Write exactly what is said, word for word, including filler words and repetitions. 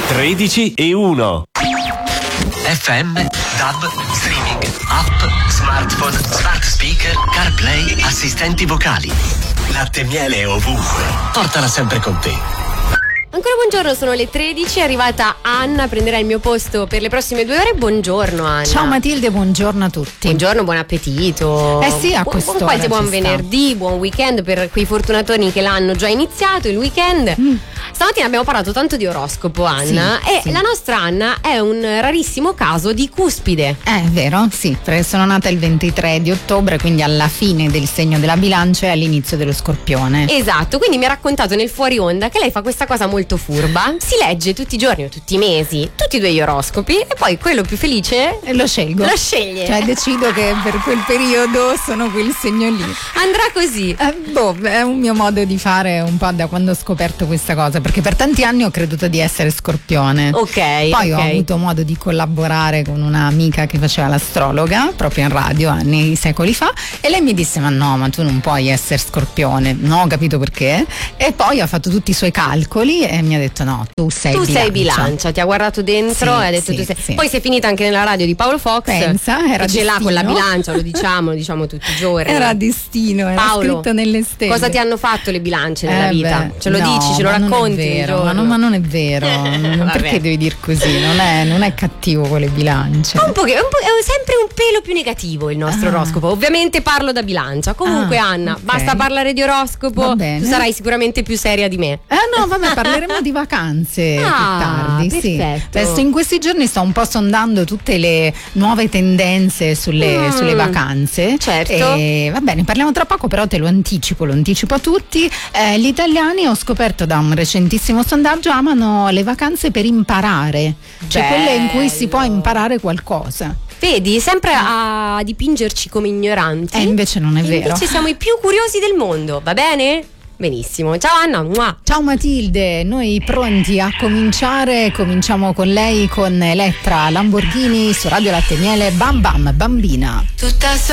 tredici e uno. F M, DAB, streaming, app, smartphone, smart speaker, CarPlay, assistenti vocali. Latte e miele ovunque. Portala sempre con te. Ancora buongiorno, sono le tredici, è arrivata Anna, prenderà il mio posto per le prossime due ore. Buongiorno Anna. Ciao Matilde, buongiorno a tutti. Buongiorno, buon appetito. Eh sì, a Bu- quest'ora buon, quasi buon ci venerdì, buon weekend per quei fortunatoni che l'hanno già iniziato, il weekend. Mm. Stamattina abbiamo parlato tanto di oroscopo, Anna, sì, e sì. la nostra Anna è un rarissimo caso di cuspide. È vero, sì, perché sono nata il ventitré di ottobre, quindi alla fine del segno della bilancia e all'inizio dello scorpione. Esatto, quindi mi ha raccontato nel fuori onda che lei fa questa cosa molto furba. Si legge tutti i giorni o tutti i mesi tutti e due gli oroscopi e poi quello più felice E lo scelgo. lo sceglie. Cioè decido che per quel periodo sono quel segno lì. Andrà così. Eh, boh, è un mio modo di fare un po' da quando ho scoperto questa cosa, perché per tanti anni ho creduto di essere scorpione. Ok. Poi ok. ho avuto modo di collaborare con un'amica che faceva l'astrologa proprio in radio anni secoli fa, e lei mi disse: ma no, ma tu non puoi essere scorpione. Non ho capito perché, e poi ha fatto tutti i suoi calcoli e mi ha detto: no, tu sei Tu bilancia. sei bilancia, ti ha guardato dentro Sì, e ha detto sì, tu sei. sì. Poi sei finita anche nella radio di Paolo Fox. Pensa, era che ce l'ha destino. con la bilancia, lo diciamo, lo diciamo tutti i giorni. Era destino, era Paolo, scritto nelle stelle. cosa ti hanno fatto le bilance nella Eh vita? beh, Ce lo no, dici, ce lo ma non è racconti? vero, un ma, giorno? non, ma non è vero. Vabbè. Perché devi dire così? Non è, non è cattivo con le bilance. Un po' che- un po', è sempre un pelo più negativo il nostro Ah. oroscopo. Ovviamente parlo da bilancia. Comunque, Ah, Anna, ok. basta parlare di oroscopo. Va bene. Tu sarai sicuramente più seria di me. Eh no, vabbè, parleremo di vacanze Ah, più tardi. Sì. perfetto. Adesso in questi giorni sto un po' sondando tutte le nuove tendenze sulle, Mm. sulle vacanze. Certo. E va bene, parliamo tra poco, però te lo anticipo, lo anticipo a tutti. Eh, gli italiani, ho scoperto da un recentissimo sondaggio, amano le vacanze per imparare, cioè Bello. quelle in cui si può imparare qualcosa. Vedi, sempre a dipingerci come ignoranti. E invece non è E vero. Invece siamo i più curiosi del mondo, va bene? Benissimo. Ciao Anna. Mua. Ciao Matilde, noi pronti a cominciare, cominciamo con lei, con Elettra Lamborghini su Radio Latte e Miele. Bam bam bambina. Tutta